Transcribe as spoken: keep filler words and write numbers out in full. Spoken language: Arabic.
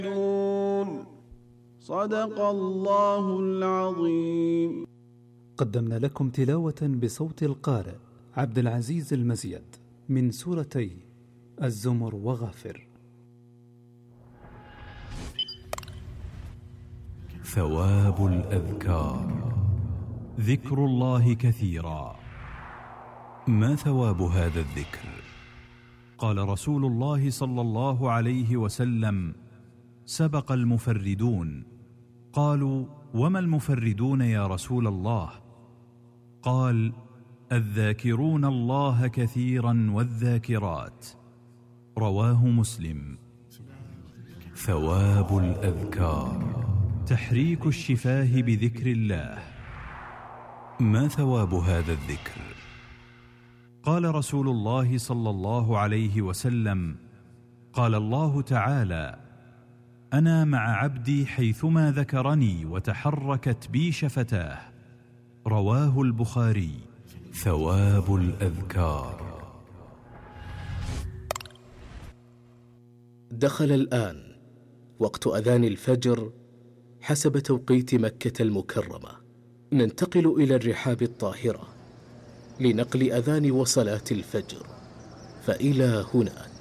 صدق الله العظيم. قدمنا لكم تلاوة بصوت القارئ عبد العزيز المزيد من سورتي الزمر وغافر. ثواب الأذكار. ذكر الله كثيرا. ما ثواب هذا الذكر؟ قال رسول الله صلى الله عليه وسلم: سبق المفردون. قالوا: وما المفردون يا رسول الله؟ قال: الذاكرون الله كثيرا والذاكرات. رواه مسلم. ثواب الأذكار: تحريك الشفاه بذكر الله. ما ثواب هذا الذكر؟ قال رسول الله صلى الله عليه وسلم: قال الله تعالى: أنا مع عبدي حيثما ذكرني وتحركت بي شفتاه. رواه البخاري. ثواب الأذكار. دخل الآن وقت أذان الفجر حسب توقيت مكة المكرمة. ننتقل إلى الرحاب الطاهرة لنقل أذان وصلاة الفجر، فإلى هناك.